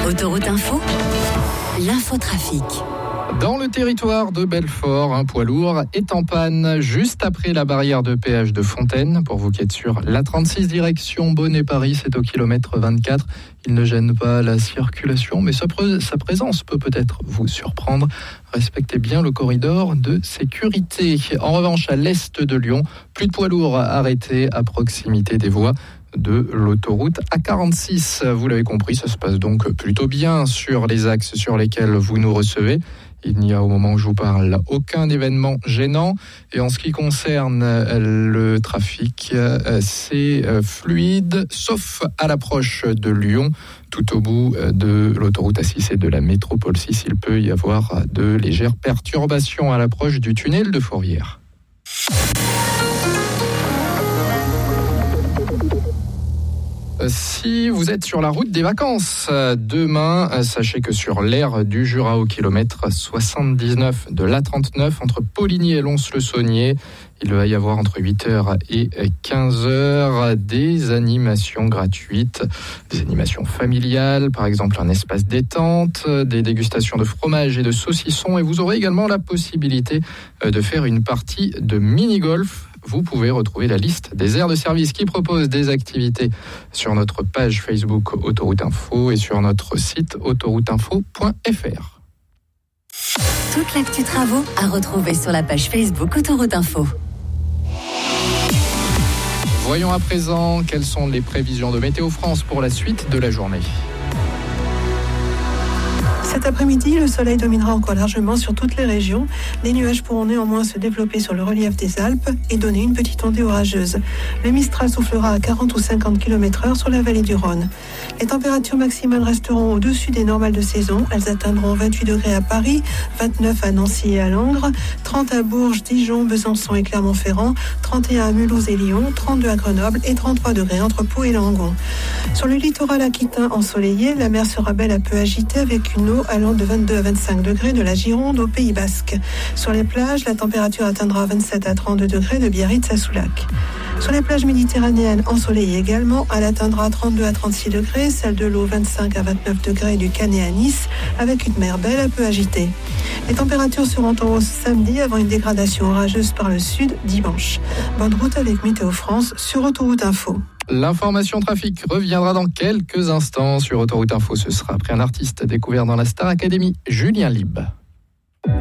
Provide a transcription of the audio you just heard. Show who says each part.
Speaker 1: Autoroute Info, l'infotrafic.
Speaker 2: Dans le territoire de Belfort, un poids lourd est en panne juste après la barrière de péage de Fontaine. Pour vous qui êtes sur la 36 direction Bonnet-Paris, c'est au kilomètre 24. Il ne gêne pas la circulation, mais sa présence peut peut-être vous surprendre. Respectez bien le corridor de sécurité. En revanche, à l'est de Lyon, plus de poids lourds arrêtés à proximité des voies de l'autoroute A46. Vous l'avez compris, ça se passe donc plutôt bien sur les axes sur lesquels vous nous recevez. Il n'y a au moment où je vous parle aucun événement gênant. Et en ce qui concerne le trafic, c'est fluide, sauf à l'approche de Lyon. Tout au bout de l'autoroute A6 et de la métropole 6, il peut y avoir de légères perturbations à l'approche du tunnel de Fourvière. Si vous êtes sur la route des vacances, demain, sachez que sur l'aire du Jura au kilomètre 79 de l'A39 entre Poligny et Lons-le-Saunier, il va y avoir entre 8h et 15h des animations gratuites, des animations familiales, par exemple un espace détente, des dégustations de fromage et de saucisson, et vous aurez également la possibilité de faire une partie de mini-golf. Vous pouvez retrouver la liste des aires de service qui proposent des activités sur notre page Facebook Autoroute Info et sur notre site autorouteinfo.fr.
Speaker 1: Toute l'actu travaux à retrouver sur la page Facebook Autoroute Info.
Speaker 2: Voyons à présent quelles sont les prévisions de Météo France pour la suite de la journée.
Speaker 3: Cet après-midi, le soleil dominera encore largement sur toutes les régions. Les nuages pourront néanmoins se développer sur le relief des Alpes et donner une petite ondée orageuse. Le Mistral soufflera à 40 ou 50 km/h sur la vallée du Rhône. Les températures maximales resteront au-dessus des normales de saison. Elles atteindront 28 degrés à Paris, 29 à Nancy et à Langres, 30 à Bourges, Dijon, Besançon et Clermont-Ferrand, 31 à Mulhouse et Lyon, 32 à Grenoble et 33 degrés entre Pau et Langon. Sur le littoral aquitain ensoleillé, la mer sera belle à peu agitée avec une eau allant de 22 à 25 degrés de la Gironde au Pays Basque. Sur les plages, la température atteindra 27 à 32 degrés de Biarritz à Soulac. Sur les plages méditerranéennes ensoleillées également, elle atteindra 32 à 36 degrés, celle de l'eau 25 à 29 degrés du Canet à Nice, avec une mer belle à peu agitée. Les températures seront en hausse samedi avant une dégradation orageuse par le sud dimanche. Bonne route avec Météo France sur Autoroute Info.
Speaker 2: L'information trafic reviendra dans quelques instants sur Autoroute Info. Ce sera après un artiste découvert dans la Star Academy, Julien Lieb.